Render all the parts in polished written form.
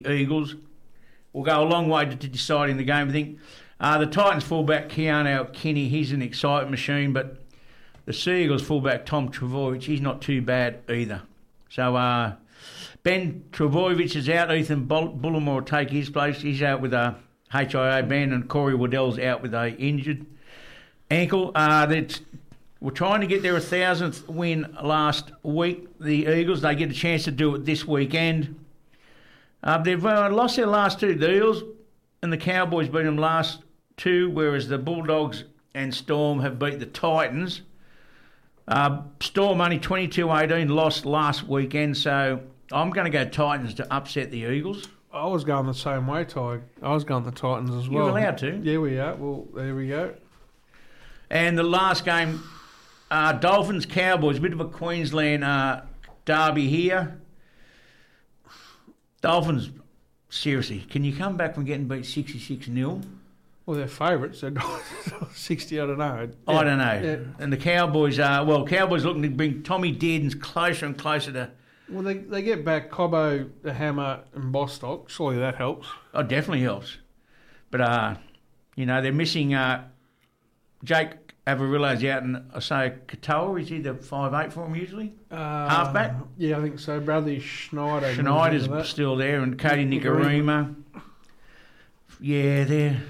Eagles will go a long way to deciding the game. I think the Titans fullback Keanu Kinney, he's an exciting machine, but the Sea Eagles fullback Tom Trbojevic, he's not too bad either. So Ben Trbojevic is out. Ethan Bullimore will take his place. He's out with a HIA band, and Corey Waddell's out with a injured ankle. We're trying to get their 1,000th win last week. The Eagles, they get a chance to do it this weekend. They've lost their last two. The Eagles and the Cowboys beat them last two, whereas the Bulldogs and Storm have beat the Titans. Storm only 22-18, lost last weekend, so I'm going to go Titans to upset the Eagles. I was going the same way, Ty. I was going the Titans as well. You're allowed to. Yeah, we are. Well, there we go. And the last game, Dolphins-Cowboys, a bit of a Queensland derby here. Dolphins, seriously, can you come back from getting beat 66-0? Well, they're favourites. They're 60, I don't know. Yeah, I don't know. Yeah. And the Cowboys are, Cowboys looking to bring Tommy Dearden's closer and closer to... Well, they get back Cobbo, the Hammer and Bostock. Surely that helps. Oh, definitely helps. But, they're missing Jake Avarilla's out, and I say Katoa, is he the 5'8" for him usually? Halfback? Yeah, I think so. Bradley Schneider. Schneider's still there, and Cody Nicarima. Yeah, they're...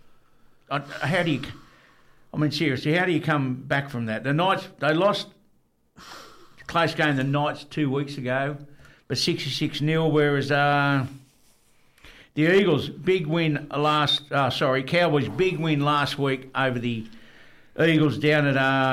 seriously, how do you come back from that? The Knights, they lost a close game the Knights 2 weeks ago, but 66-0, whereas the Eagles, Cowboys, big win last week over the Eagles down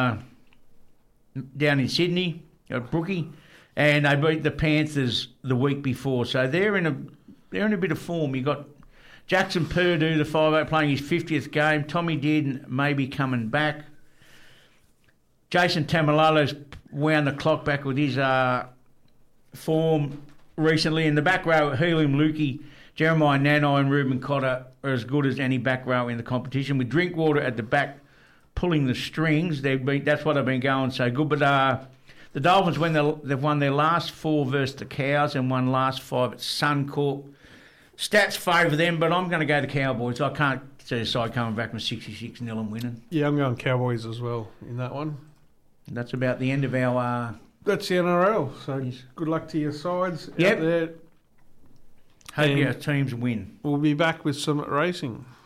in Sydney at Brookie, and they beat the Panthers the week before. So they're in a bit of form. You got Jackson Purdue, the 5'8", playing his 50th game. Tommy Dearden may be coming back. Jason Tamalolo's wound the clock back with his form recently. In the back row, Helium Lukey, Jeremiah Nanai and Ruben Cotter are as good as any back row in the competition. With Drinkwater at the back pulling the strings, that's why they've been going so good. But the Dolphins, they've won their last 4 versus the Cows and won last 5 at Suncorp. Stats favour them, but I'm going to go the Cowboys. I can't see a side coming back from 66-0 and winning. Yeah, I'm going Cowboys as well in that one. And that's about the end of our... That's the NRL, so yes. Good luck to your sides out there. Hope your teams win. We'll be back with some racing.